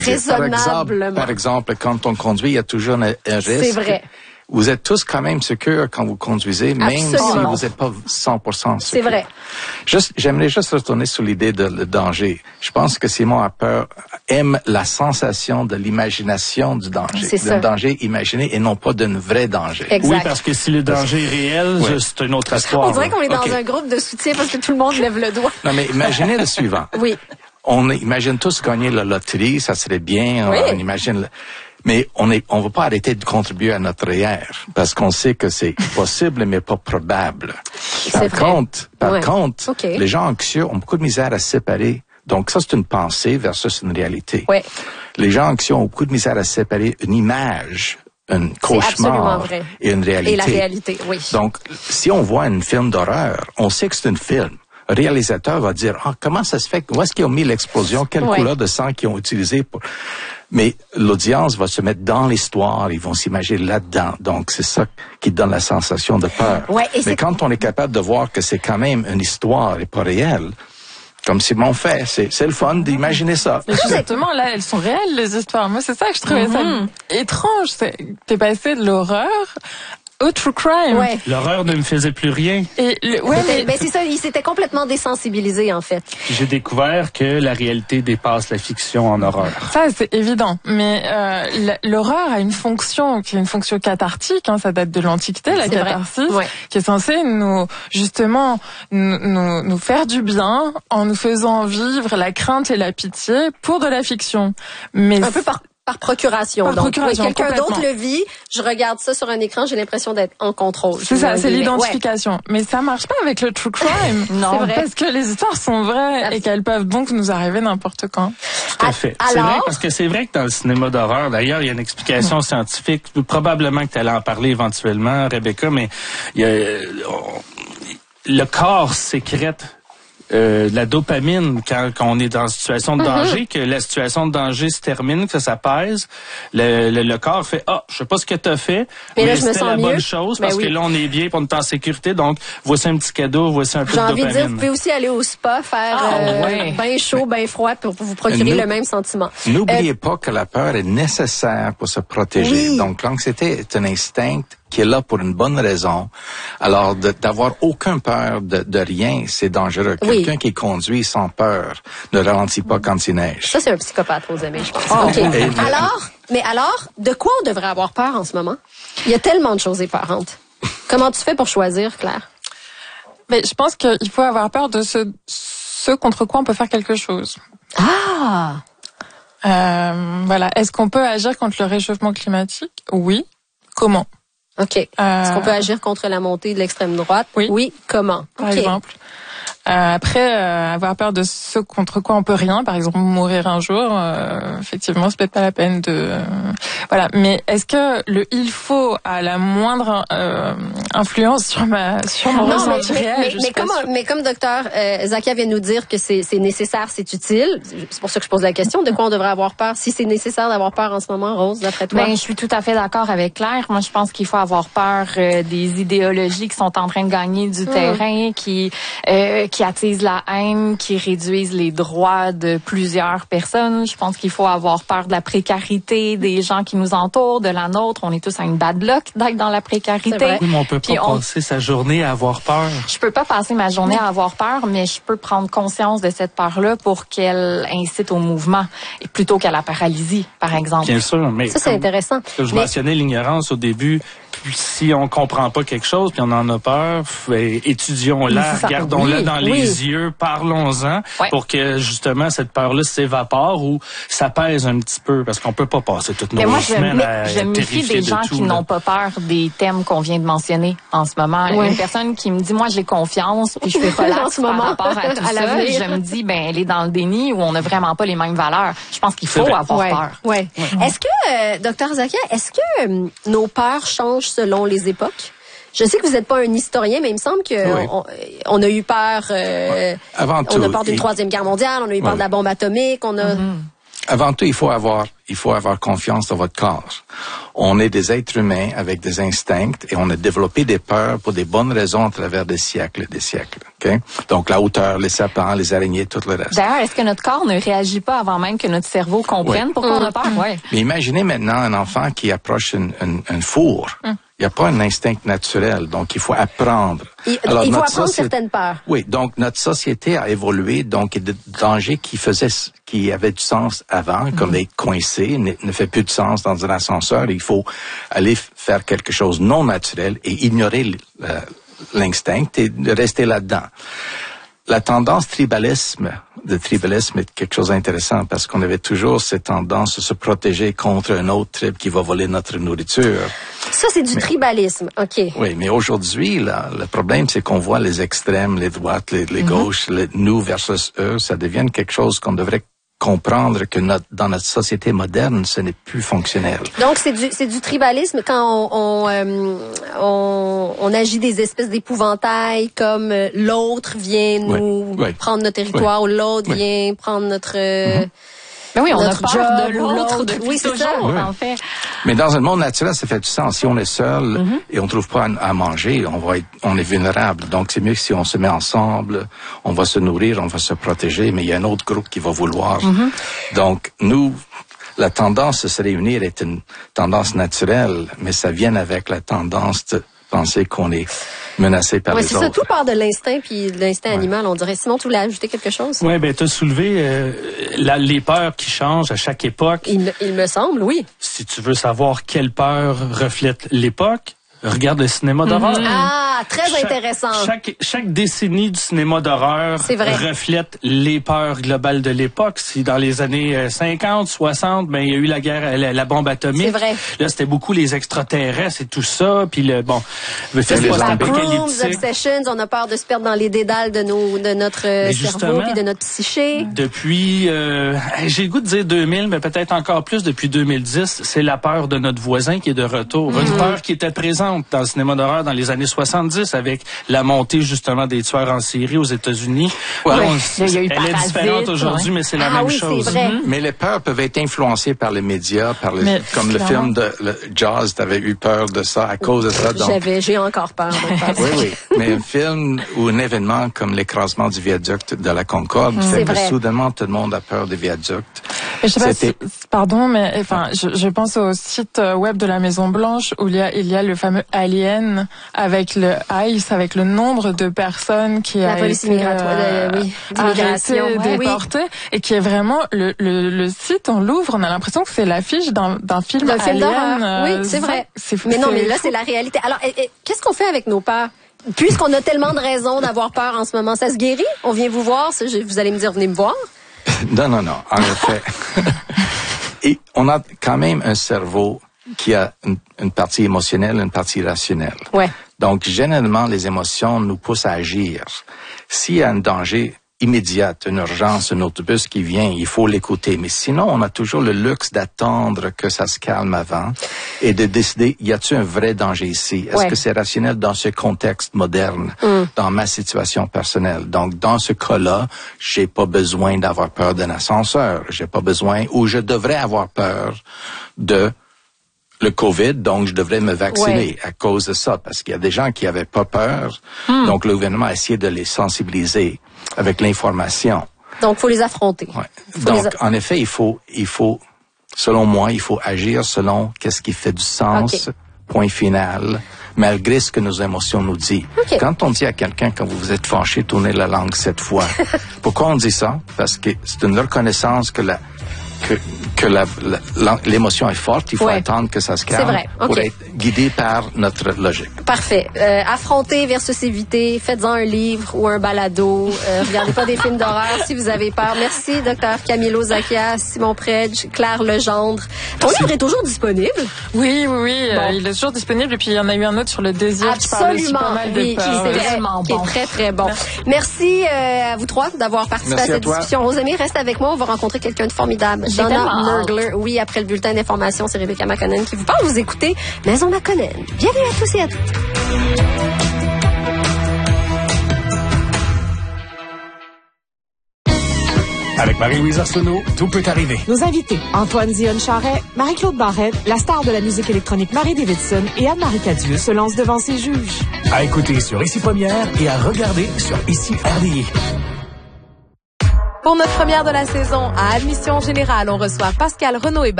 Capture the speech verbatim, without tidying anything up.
raisonnablement. Par exemple, par exemple, quand on conduit, il y a toujours un, un risque. C'est vrai. Vous êtes tous quand même sûrs quand vous conduisez, même Absolument. si vous n'êtes pas cent pour cent sûrs. C'est vrai. Juste, j'aimerais juste retourner sur l'idée de le danger. Je pense que Simon Harper aime la sensation de l'imagination du danger. C'est ça. D'un danger imaginé et non pas d'un vrai danger. Exact. Oui, parce que si le danger est réel, Oui. c'est une autre histoire. On dirait qu'on est dans OK. un groupe de soutien parce que tout le monde lève le doigt. Non, mais imaginez le suivant. Oui. On imagine tous gagner la loterie, ça serait bien. Oui. On imagine... Le... Mais on est, on va pas arrêter de contribuer à notre R E E R parce qu'on sait que c'est possible mais pas probable. Par C'est vrai. contre, par Ouais. contre, OK. les gens anxieux ont beaucoup de misère à se séparer. Donc ça, c'est une pensée versus une réalité. Ouais. Les gens anxieux ont beaucoup de misère à séparer une image, un absolument cauchemar vrai. et une réalité. Et la réalité, oui. Donc, si on voit un film d'horreur, on sait que c'est un film. Le réalisateur va dire, ah, comment ça se fait? Où est-ce qu'ils ont mis l'explosion? Quelle Ouais. couleur de sang qu'ils ont utilisé pour... Mais l'audience va se mettre dans l'histoire, ils vont s'imaginer là-dedans. Donc, c'est ça qui donne la sensation de peur. Ouais, et Mais c'est- quand on est capable de voir que c'est quand même une histoire et pas réelle, comme Simon fait, c'est, c'est le fun d'imaginer ça. Mais justement, là, elles sont réelles, les histoires. Moi, c'est ça que je trouvais Mm-hmm. ça étrange. C'est, t'es passé de l'horreur au true crime. Ouais. L'horreur ne me faisait plus rien. Et le, ouais, C'était- mais, ben c'est ça, il s'était complètement désensibilisé, en fait. Puis j'ai découvert que la réalité dépasse la fiction en horreur. ça, c'est évident. Mais euh, la- l'horreur a une fonction qui est une fonction cathartique. Hein, ça date de l'Antiquité, la C'est vrai. catharsis, Ouais. qui est censée nous, justement, nous, nous, nous faire du bien en nous faisant vivre la crainte et la pitié pour de la fiction. Mais Un peu par, par procuration. Par donc, procuration, oui, quelqu'un d'autre complètement. le vit, je regarde ça sur un écran, j'ai l'impression d'être en contrôle. c'est ça, c'est Ouais. l'identification. Mais ça marche pas avec le true crime. Non. C'est vrai. Parce que les histoires sont vraies et qu'elles peuvent donc nous arriver n'importe quand. Tout à À- fait. C'est vrai, alors? parce que c'est vrai que dans le cinéma d'horreur, d'ailleurs, il y a une explication scientifique. Probablement que tu allais en parler éventuellement, Rebecca, mais il y a, on- le corps sécrète euh, de la dopamine quand, quand on est dans une situation de danger, que la situation de danger se termine, que ça pèse. Le, le, le corps fait « Ah, je sais pas ce que tu as fait, Mais mais, là, je me c'était sens la mieux. bonne chose Ben parce oui. que là, on est bien, puis on est en sécurité, donc voici un petit cadeau, voici un peu J'ai de envie de dopamine. dire, vous pouvez aussi aller au spa, faire Ah, euh, ouais. bien chaud, bien froid pour vous procurer Nous- le même sentiment. N'oubliez pas que la peur est nécessaire pour se protéger. Oui. Donc, l'anxiété est un instinct qui est là pour une bonne raison. Alors, de- d'avoir aucune peur de, de rien, c'est dangereux. Oui. Quelqu'un qui conduit sans peur ne ralentit pas quand il neige. Ça, c'est un psychopathe, vos amis, je pense. Ah, OK. Et- Alors, mais alors, de quoi on devrait avoir peur en ce moment? Il y a tellement de choses épeurantes. Comment tu fais pour choisir, Claire? Mais je pense qu'il faut avoir peur de ce, ce contre quoi on peut faire quelque chose. Ah! Euh, voilà. Est-ce qu'on peut agir contre le réchauffement climatique? Oui. Comment? OK. Est-ce qu'on peut agir contre la montée de l'extrême droite? Oui. Oui. Comment? Par OK. exemple. Euh, après, euh, avoir peur de ce contre quoi on peut rien, par exemple mourir un jour, euh, effectivement, c'est peut-être pas la peine de... euh, voilà. Mais est-ce que le il faut a la moindre euh, influence sur ma sur mon Non, mais, ressenti mais, réel? mais, Je mais suis pas comme, sûre. mais comme docteur euh, Zakia vient de nous dire que c'est c'est nécessaire, c'est utile, c'est pour ça que je pose la question, de quoi on devrait avoir peur? Si c'est nécessaire d'avoir peur en ce moment, Rose, d'après toi? Ben, je suis tout à fait d'accord avec Claire. Moi, je pense qu'il faut avoir peur euh, des idéologies qui sont en train de gagner du terrain, qui euh, qui attisent la haine, qui réduisent les droits de plusieurs personnes. Je pense qu'il faut avoir peur de la précarité des gens qui nous entourent, de la nôtre. On est tous à une bad luck d'être dans la C'est précarité. vrai. Oui, mais on peut Puis pas on- passer sa journée à avoir peur. Je peux pas passer ma journée à avoir peur, mais je peux prendre conscience de cette peur-là pour qu'elle incite au mouvement, et plutôt qu'à la paralysie, par exemple. Bien sûr, mais Ça, c'est comme- intéressant. parce que je Mais- mentionnais l'ignorance au début. Puis si on comprend pas quelque chose, puis on en a peur, ben, étudions-la, Mais c'est ça. regardons-la Oui, dans oui. les yeux, parlons-en, Ouais. pour que justement cette peur-là s'évapore ou ça pèse un petit peu, parce qu'on peut pas passer toutes nos Mais moi, je, semaines mais à je être me méfie terrifiés des de gens tout, qui là. n'ont pas peur des thèmes qu'on vient de mentionner en ce moment. Ouais. Une personne qui me dit, moi, j'ai confiance, puis je suis En relax ce par moment, rapport à tout à ça. l'avenir. Je me dis, ben, elle est dans le déni ou on n'a vraiment pas les mêmes valeurs. Je pense qu'il faut vrai. avoir Ouais, peur. ouais. Est-ce que, euh, docteur Zakia, est-ce que euh, nos peurs changent selon les époques? Je sais que vous n'êtes pas un historien, mais il me semble que Oui. on, on a eu peur. Euh, Avant on tout, a peur d'une il- troisième guerre mondiale, on a eu peur Ouais. de la bombe atomique, on a. Avant tout, il faut avoir, il faut avoir confiance dans votre corps. On est des êtres humains avec des instincts et on a développé des peurs pour des bonnes raisons à travers des siècles et des siècles. Okay? Donc, la hauteur, les serpents, les araignées, tout le reste. D'ailleurs, est-ce que notre corps ne réagit pas avant même que notre cerveau comprenne oui. pourquoi mmh. on a peur? Mmh. Ouais. Mais imaginez maintenant un enfant qui approche un, un, un four. Mmh. Il n'y a pas un instinct naturel, donc il faut apprendre. Il, Alors, il faut apprendre société, certaines peurs. Oui, donc notre société a évolué, donc il y a des dangers qui faisaient, qui avaient du sens avant, mm-hmm. comme les coincés, ne, ne fait plus de sens dans un ascenseur. Il faut aller faire quelque chose non naturel et ignorer l'instinct et rester là-dedans. La tendance tribalisme, de tribalisme est quelque chose d'intéressant parce qu'on avait toujours cette tendance de se protéger contre un autre tribe qui va voler notre nourriture. Ça, c'est du mais, tribalisme, OK. Oui, mais aujourd'hui, là, le problème, c'est qu'on voit les extrêmes, les droites, les, les mm-hmm. gauches, les nous versus eux, ça devient quelque chose qu'on devrait comprendre que notre, dans notre société moderne, ce n'est plus fonctionnel. Donc, c'est du, c'est du tribalisme quand on, on, euh, on, on agit des espèces d'épouvantails comme euh, l'autre vient nous oui, oui. prendre notre territoire oui. ou l'autre oui. vient prendre notre... Euh, mm-hmm. Ben oui, on notre a peur job, de l'autre depuis oui, toujours, oui. en fait. Mais dans un monde naturel, ça fait du sens. Si on est seul mm-hmm. et on trouve pas à, à manger, on va être, on est vulnérable. Donc, c'est mieux que si on se met ensemble, on va se nourrir, on va se protéger, mais il y a un autre groupe qui va vouloir. Mm-hmm. Donc, nous, la tendance de se réunir est une tendance naturelle, mais ça vient avec la tendance de penser qu'on est menacé par ouais, les c'est autres. Ça, tout part de l'instinct puis de l'instinct ouais. animal, on dirait. Simon, tu voulais ajouter quelque chose? Oui, ben tu as soulevé euh, la, les peurs qui changent à chaque époque. Il, il me semble, oui. Si tu veux savoir quelle peur reflète l'époque, regarde le cinéma d'horreur. Mm-hmm. Ah, très chaque, intéressant. Chaque, chaque décennie du cinéma d'horreur reflète les peurs globales de l'époque. Si dans les années cinquante, soixante, ben il y a eu la guerre, la, la bombe atomique. C'est vrai. Là, c'était beaucoup les extraterrestres et tout ça. Puis le bon, le film post-apocalyptique. Obsessions, on a peur de se perdre dans les dédales de nos, de notre mais cerveau puis de notre psyché. Depuis, euh, j'ai le goût de dire deux mille, mais peut-être encore plus depuis deux mille dix, c'est la peur de notre voisin qui est de retour. Mm-hmm. Une peur qui était présente dans le cinéma d'horreur dans les années soixante-dix avec la montée justement des tueurs en série aux États-Unis. Ouais, bon, il y a eu elle est différente aujourd'hui, ouais. mais c'est la ah, même oui, chose. C'est vrai. Mm-hmm. Mais les peurs peuvent être influencées par les médias, par les, mais, comme le film de le Jaws, t'avais eu peur de ça à cause de ça. Donc... J'avais, j'ai encore peur. oui, oui. Mais un film ou un événement comme l'écrasement du viaduc de la Concorde, mm. c'est que vrai. Soudainement tout le monde a peur des viaducs. Je sais pas si, pardon, mais enfin, je, je pense au site web de la Maison Blanche où il y a, il y a le fameux Alien avec le ICE, avec le nombre de personnes qui la a police été euh, oui, arrêtées, ouais, déportées, oui. et qui est vraiment le, le, le site. On l'ouvre, on a l'impression que c'est l'affiche d'un, d'un film d'un film Alien. d'horreur. Oui, c'est vrai. C'est, mais non, c'est mais là, fou. c'est la réalité. Alors, et, et, qu'est-ce qu'on fait avec nos peurs? Puisqu'on a tellement de raisons d'avoir peur en ce moment, ça se guérit? On vient vous voir? Vous allez me dire, venez me voir? Non, non, non. En effet. Et on a quand même un cerveau qui a une, une partie émotionnelle, une partie rationnelle. Ouais. Donc, généralement, les émotions nous poussent à agir. S'il y a un danger immédiat, une urgence, un autobus qui vient, il faut l'écouter. Mais sinon, on a toujours le luxe d'attendre que ça se calme avant et de décider, y a-t-il un vrai danger ici? Est-ce ouais. que c'est rationnel dans ce contexte moderne, mm. dans ma situation personnelle? Donc, dans ce cas-là, j'ai pas besoin d'avoir peur d'un ascenseur. J'ai pas besoin, ou je devrais avoir peur de le COVID, donc je devrais me vacciner ouais. à cause de ça, parce qu'il y a des gens qui avaient pas peur. Mm. Donc, le gouvernement a essayé de les sensibiliser avec l'information. Donc, faut les affronter. Ouais. Donc, a... en effet, il faut, il faut, selon moi, il faut agir selon qu'est-ce qui fait du sens, okay. point final, malgré ce que nos émotions nous disent. Okay. Quand on dit à quelqu'un, quand vous vous êtes fâché, tournez la langue sept fois. Pourquoi on dit ça? Parce que c'est une reconnaissance que la, que, que la, la, l'émotion est forte, il faut ouais. attendre que ça se calme vrai. Okay. pour être guidé par notre logique. Parfait. Euh, affronter versus éviter, faites-en un livre ou un balado. Euh, regardez pas des films d'horreur si vous avez peur. Merci, docteur Camilo Zakia, Simon Predge, Claire Legendre. Ton Merci. livre est toujours disponible? Oui, oui, oui. Bon. Euh, il est toujours disponible. Et puis, il y en a eu un autre sur le désir. Absolument. Qui parle aussi pas mal oui, de peur. Qui, est très, bon. qui est très, très bon. Merci, Merci euh, à vous trois d'avoir participé Merci à cette à discussion. Rosemary, reste avec moi. On va rencontrer quelqu'un de formidable. J'ai Donna Nurgler. Oui, après le bulletin d'information, c'est Rebecca McConnell qui vous parle. Vous écoutez Maison McConnell. Bienvenue à tous et à toutes. Avec Marie-Louise Arsenault, tout peut arriver. Nos invités, Antoine Dionne-Charret, Marie-Claude Barrette, la star de la musique électronique Marie Davidson et Anne-Marie Cadieux se lancent devant ses juges. À écouter sur Ici Première et à regarder sur Ici R D I. Pour notre première de la saison, à Admission Générale, on reçoit Pascal Renaud et